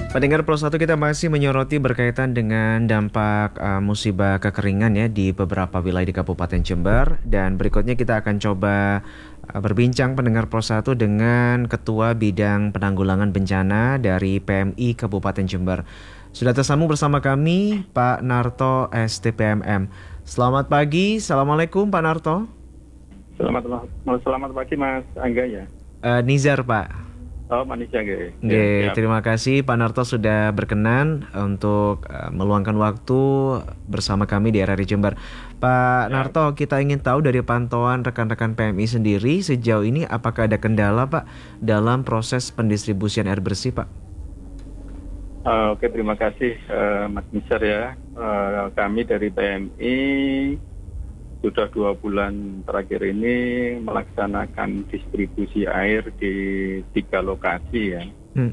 Pendengar Pro 1, kita masih menyoroti berkaitan dengan dampak musibah kekeringan ya di beberapa wilayah di Kabupaten Jember. Dan berikutnya kita akan coba berbincang pendengar Pro 1 dengan Ketua Bidang Penanggulangan Bencana dari PMI Kabupaten Jember. Sudah tersambung bersama kami Pak Narto STPMM. Selamat pagi, Assalamualaikum Pak Narto. Selamat pagi Mas Angga ya. Nizar Pak. Oh, manusia ya. Terima kasih Pak Narto sudah berkenan untuk meluangkan waktu bersama kami di RRI Jember. Pak Narto, kita ingin tahu dari pantauan rekan-rekan PMI sendiri sejauh ini apakah ada kendala Pak dalam proses pendistribusian air bersih Pak? Oke, terima kasih Mas Nisar ya. Kami dari PMI sudah 2 bulan terakhir ini melaksanakan distribusi air di 3 lokasi ya.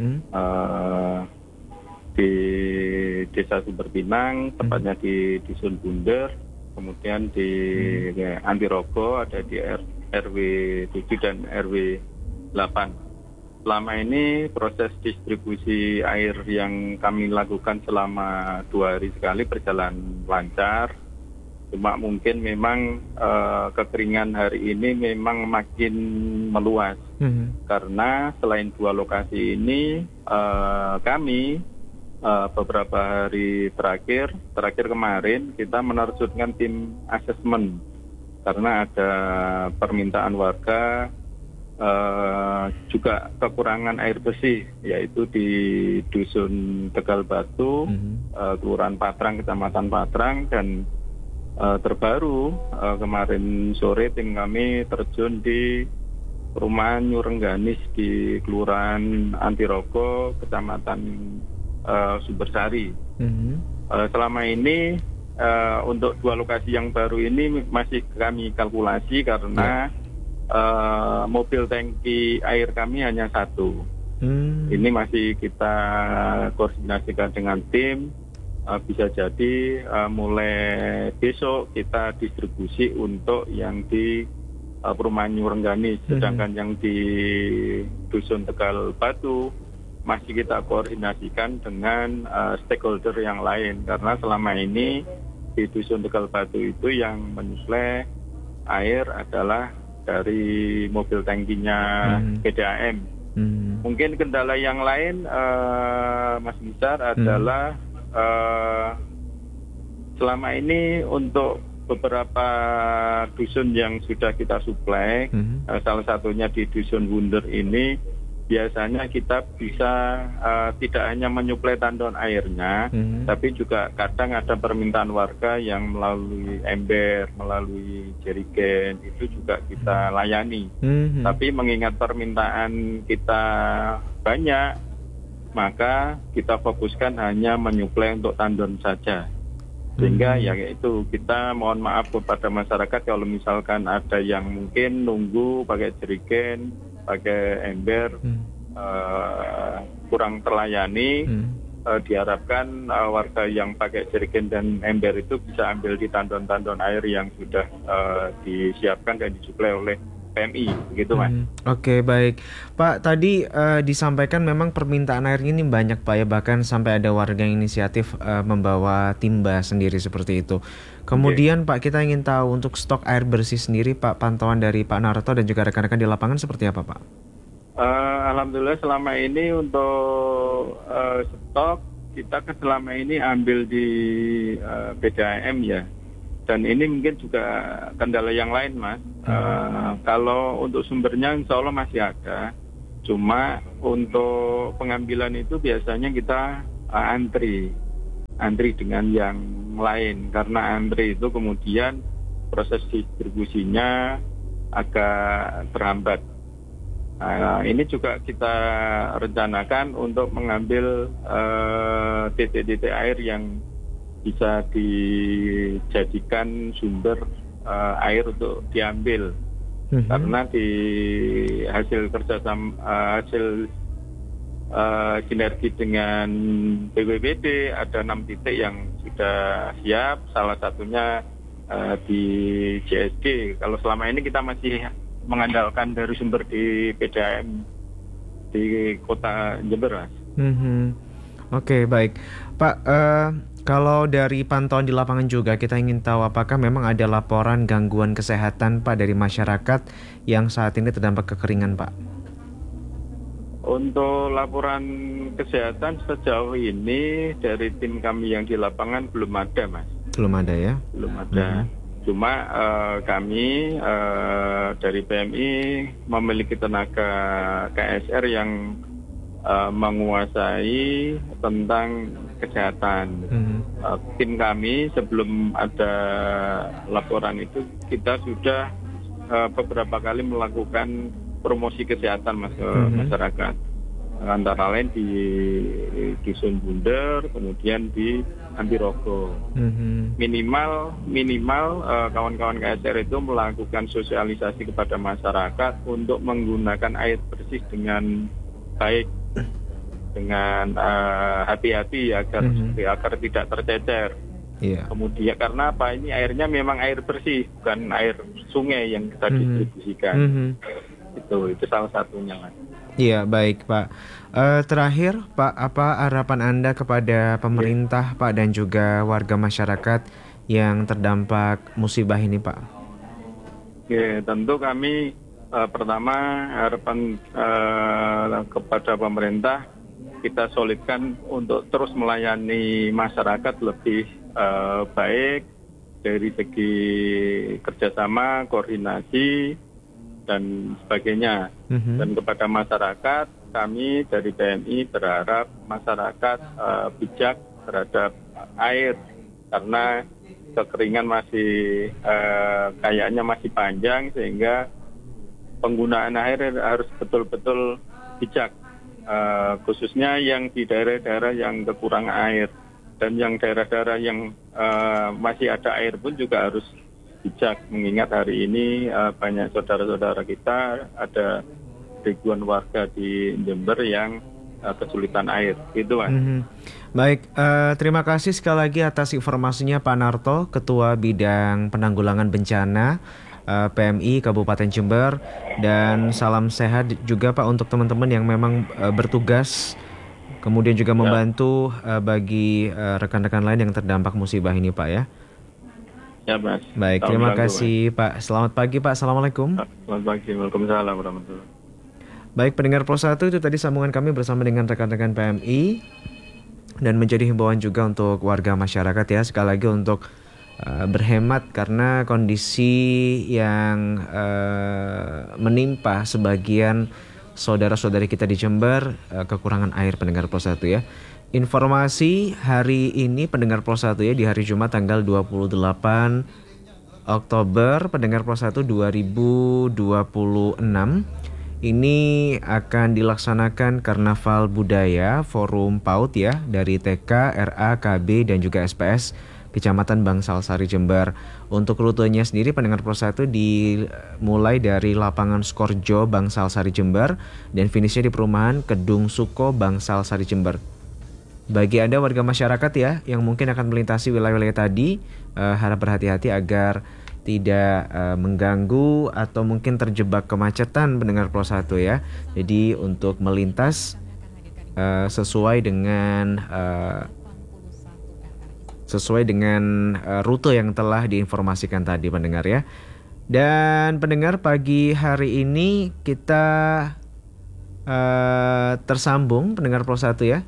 Di Desa Sumber Pinang, tepatnya di Dusun Bunder, kemudian di Antirogo, ada di RW 7 dan RW 8. Selama ini proses distribusi air yang kami lakukan selama 2 hari sekali berjalan lancar. Cuma mungkin memang kekeringan hari ini memang makin meluas. Karena selain 2 lokasi ini, kami beberapa hari terakhir kemarin kita menerjunkan tim asesmen. Karena ada permintaan warga juga kekurangan air bersih, yaitu di Dusun Tegal Batu, Kelurahan Patrang, Kecamatan Patrang, dan terbaru kemarin sore tim kami terjun di perumahan Nyurengganis di Kelurahan Antirogo, Kecamatan Sumbersari. Selama ini untuk 2 lokasi yang baru ini masih kami kalkulasi karena mobil tangki air kami hanya 1. Ini masih kita koordinasikan dengan tim. Bisa jadi mulai besok kita distribusi untuk yang di perumahan Nyurengganis, sedangkan yang di Dusun Tegal Batu masih kita koordinasikan dengan stakeholder yang lain, karena selama ini di Dusun Tegal Batu itu yang menyuplai air adalah dari mobil tangkinya PDAM. Mungkin kendala yang lain Mas Nisar adalah selama ini untuk beberapa dusun yang sudah kita suplai, salah satunya di Dusun Bunder ini, biasanya kita bisa tidak hanya menyuplai tandon airnya, tapi juga kadang ada permintaan warga yang melalui ember, melalui jerigen, itu juga kita layani. Tapi mengingat permintaan kita banyak, maka kita fokuskan hanya menyuplai untuk tandon saja. Sehingga ya itu kita mohon maaf kepada masyarakat kalau misalkan ada yang mungkin nunggu pakai jerigen, pakai ember, kurang terlayani. Diharapkan warga yang pakai jerigen dan ember itu bisa ambil di tandon-tandon air yang sudah disiapkan dan disuplai oleh PMI, begitu Mas. Oke, baik Pak, tadi disampaikan memang permintaan air ini banyak Pak ya, bahkan sampai ada warga yang inisiatif membawa timba sendiri seperti itu. Kemudian Pak, kita ingin tahu untuk stok air bersih sendiri Pak, pantauan dari Pak Narto dan juga rekan-rekan di lapangan seperti apa Pak? Alhamdulillah selama ini untuk stok kita selama ini ambil di PDAM ya. Dan ini mungkin juga kendala yang lain Mas. Kalau untuk sumbernya insya Allah masih ada. Cuma untuk pengambilan itu biasanya kita antri dengan yang lain. Karena antri itu kemudian proses distribusinya agak terhambat. Ini juga kita rencanakan untuk mengambil titik-titik air yang bisa dijadikan sumber air untuk diambil. Karena di hasil kerjasama sinergi dengan BPBD ada 6 titik yang sudah siap, salah satunya di JSD. Kalau selama ini kita masih mengandalkan dari sumber di PDAM di Kota Jember, Mas. Oke, baik. Pak, kalau dari pantauan di lapangan juga kita ingin tahu apakah memang ada laporan gangguan kesehatan Pak dari masyarakat yang saat ini terdampak kekeringan Pak? Untuk laporan kesehatan sejauh ini dari tim kami yang di lapangan belum ada, Mas. Belum ada ya? Belum ada. Cuma kami dari PMI memiliki tenaga KSR yang menguasai tentang kesehatan. Tim kami sebelum ada laporan itu kita sudah beberapa kali melakukan promosi kesehatan ke masyarakat, antara lain di Dusun Bunder, kemudian di Antirogo. Minimal kawan-kawan KSR itu melakukan sosialisasi kepada masyarakat untuk menggunakan air bersih dengan baik, dengan hati-hati agar tidak tercecer. Kemudian karena apa, ini airnya memang air bersih, bukan air sungai yang kita distribusikan. Itu salah satunya, Mas. Iya, baik Pak. Terakhir Pak, apa harapan Anda kepada pemerintah Pak dan juga warga masyarakat yang terdampak musibah ini Pak? Tentu kami pertama harapan kepada pemerintah, kita solidkan untuk terus melayani masyarakat lebih baik dari segi kerjasama, koordinasi, dan sebagainya. Dan kepada masyarakat, kami dari TNI berharap masyarakat bijak terhadap air, karena kekeringan masih kayaknya masih panjang, sehingga penggunaan air harus betul-betul bijak, khususnya yang di daerah-daerah yang kekurangan air, dan yang daerah-daerah yang masih ada air pun juga harus bijak, mengingat hari ini banyak saudara-saudara kita, ada ribuan warga di Jember yang kesulitan air, gitu Mas. Baik, terima kasih sekali lagi atas informasinya Pak Narto, Ketua Bidang Penanggulangan Bencana PMI Kabupaten Jember, dan salam sehat juga Pak untuk teman-teman yang memang bertugas kemudian juga membantu bagi rekan-rekan lain yang terdampak musibah ini Pak ya. Ya Mas. Baik, terima kasih Pak. Selamat pagi Pak. Assalamualaikum. Selamat pagi. Waalaikumsalam warahmatullahi. Baik, pendengar Pro 1, itu tadi sambungan kami bersama dengan rekan-rekan PMI, dan menjadi himbauan juga untuk warga masyarakat ya, sekali lagi untuk berhemat karena kondisi yang menimpa sebagian saudara-saudari kita di Jember, kekurangan air, pendengar Pro 1 ya. Informasi hari ini pendengar Pro 1 ya, di hari Jumat tanggal 28 Oktober pendengar Pro 1 2026 ini akan dilaksanakan Karnaval Budaya Forum PAUD ya, dari TK, RA, KB dan juga SPS Kecamatan Bangsal Sari Jember. Untuk rutenya sendiri pendengar Pro 1 dimulai dari lapangan Skorjo Bangsal Sari Jember dan finishnya di perumahan Kedung Suko Bangsal Sari Jember. Bagi Anda warga masyarakat ya yang mungkin akan melintasi wilayah-wilayah tadi, harap berhati-hati agar tidak mengganggu atau mungkin terjebak kemacetan pendengar Pro 1 ya. Jadi untuk melintas sesuai dengan rute yang telah diinformasikan tadi pendengar ya. Dan pendengar, pagi hari ini kita tersambung pendengar Pro 1 ya.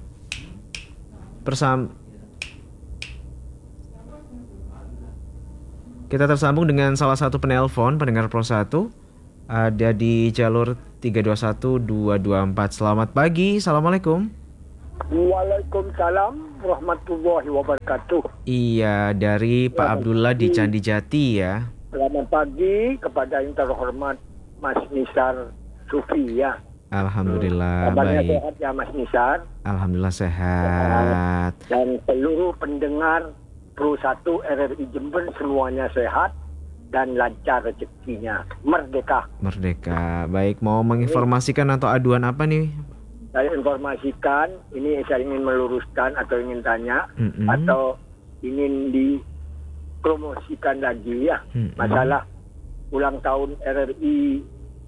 Kita tersambung dengan salah satu penelpon pendengar Pro 1, ada di jalur 321224. Selamat pagi, assalamualaikum. Waalaikumsalam warahmatullahi wabarakatuh. Iya, dari Pak Abdullah di Candi Jati ya. Selamat pagi kepada yang terhormat Mas Nisar Sufi ya. Alhamdulillah kabarnya baik. Sehat ya Mas Nisar. Alhamdulillah sehat. Dan seluruh pendengar Pro 1 RRI Jember semuanya sehat dan lancar rezekinya. Merdeka. Merdeka. Baik, mau menginformasikan atau aduan apa nih? Saya informasikan, ini saya ingin meluruskan atau ingin tanya atau ingin dipromosikan lagi ya, masalah ulang tahun RRI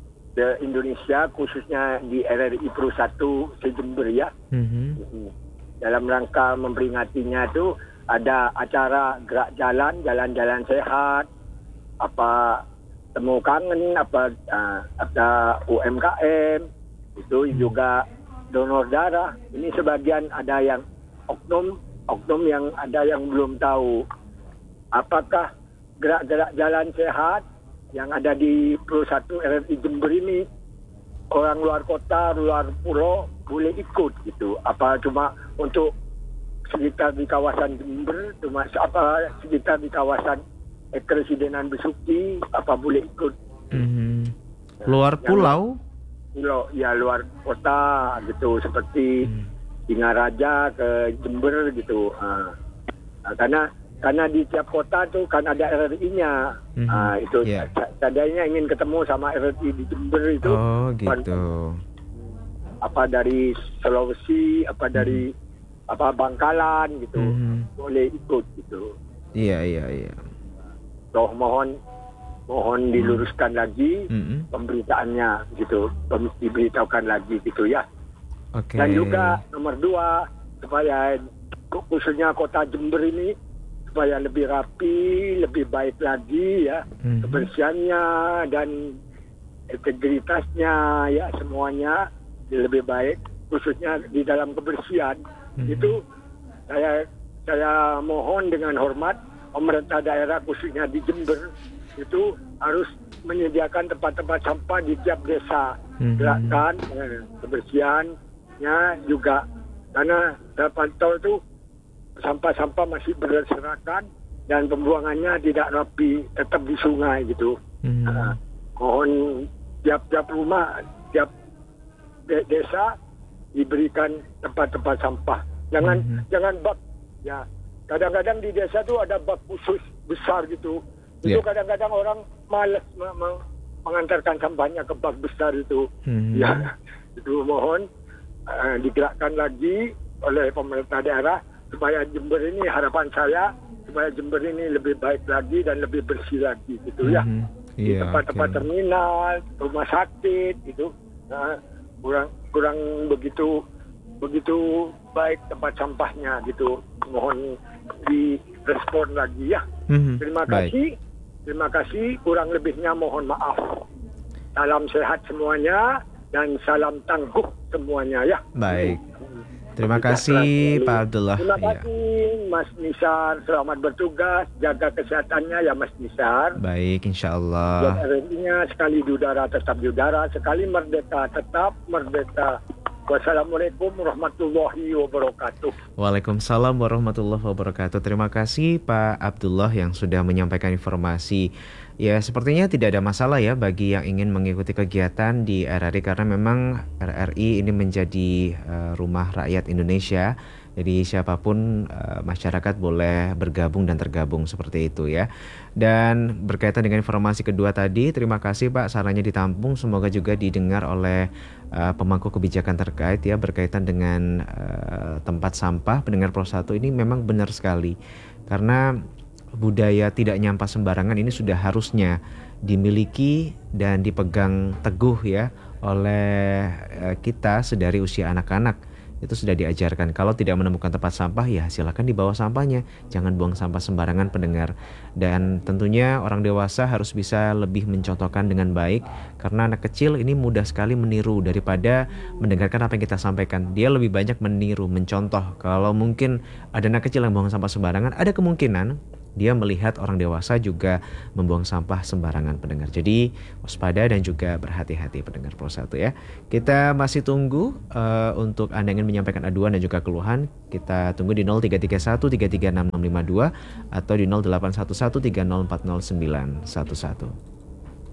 Indonesia, khususnya di RRI Pro 1 Jember ya. dalam rangka memperingatinya itu ada acara gerak jalan sehat, apa temu kangen, apa ada UMKM, itu juga donor darah. Ini sebagian ada yang oknum yang ada yang belum tahu. Apakah gerak jalan sehat yang ada di Pro 1 RRI Jember ini orang luar kota, luar pulau boleh ikut gitu? Apa cuma untuk sekitar di kawasan Jember, cuma apa sekitar di kawasan Kepresidenan Besuki, apa boleh ikut? Luar pulau? Ya luar kota gitu, seperti Singaraja ke Jember gitu. Karena di tiap kota tuh kan ada RRI-nya. Itu tadinya ingin ketemu sama RRI di Jember itu. Oh gitu. Apa dari Sulawesi, apa dari apa Bangkalan gitu, boleh ikut gitu. Iya. Toh mohon diluruskan lagi pemberitaannya gitu, diberitahukan lagi gitu ya. Okay. Dan juga nomor 2, supaya khususnya kota Jember ini supaya lebih rapi, lebih baik lagi ya, kebersihannya dan integritasnya ya, semuanya lebih baik, khususnya di dalam kebersihan. Itu saya mohon dengan hormat pemerintah daerah khususnya di Jember itu harus menyediakan tempat-tempat sampah di tiap desa. Gerakan kebersihannya juga, karena saya pantau itu sampah-sampah masih berserakan dan pembuangannya tidak rapi, tetap di sungai gitu. Mohon tiap rumah, tiap desa diberikan tempat-tempat sampah. Jangan bak ya. Kadang-kadang di desa tuh ada bak khusus besar gitu. Itu kadang-kadang orang malas mengantarkan sampahnya ke bak besar itu. Ya, itu mohon digerakkan lagi oleh pemerintah daerah supaya Jember ini, harapan saya supaya Jember ini lebih baik lagi dan lebih bersih lagi gitu ya. Di tempat-tempat terminal, rumah sakit itu kurang begitu baik tempat sampahnya gitu. Mohon direspon lagi ya. Terima kasih. Kurang lebihnya mohon maaf. Salam sehat semuanya dan salam tangguh semuanya ya. Baik. Terima kasih Pak Abdullah. Terima kasih Mas Nisar. Selamat bertugas. Jaga kesehatannya ya Mas Nisar. Baik, insya Allah. RRI-nya sekali di udara tetap di udara, sekali merdeka tetap merdeka. Wassalamualaikum warahmatullahi wabarakatuh. Waalaikumsalam warahmatullahi wabarakatuh. Terima kasih Pak Abdullah yang sudah menyampaikan informasi. Ya, sepertinya tidak ada masalah ya bagi yang ingin mengikuti kegiatan di RRI, karena memang RRI ini menjadi rumah rakyat Indonesia. Jadi siapapun masyarakat boleh bergabung dan tergabung seperti itu ya. Dan berkaitan dengan informasi kedua tadi, terima kasih Pak, sarannya ditampung, semoga juga didengar oleh pemangku kebijakan terkait ya, berkaitan dengan tempat sampah. Pendengar Pro 1 ini memang benar sekali, karena budaya tidak nyampah sembarangan ini sudah harusnya dimiliki dan dipegang teguh ya oleh kita sedari usia anak-anak. Itu sudah diajarkan, kalau tidak menemukan tempat sampah ya silakan dibawa sampahnya, jangan buang sampah sembarangan pendengar. Dan tentunya orang dewasa harus bisa lebih mencontohkan dengan baik, karena anak kecil ini mudah sekali meniru daripada mendengarkan apa yang kita sampaikan. Dia lebih banyak meniru, mencontoh. Kalau mungkin ada anak kecil yang buang sampah sembarangan, ada kemungkinan dia melihat orang dewasa juga membuang sampah sembarangan pendengar. Jadi waspada dan juga berhati-hati pendengar Pro 1 ya. Kita masih tunggu untuk Anda yang ingin menyampaikan aduan dan juga keluhan. Kita tunggu di 0331 336652 atau di 0811 3040 911.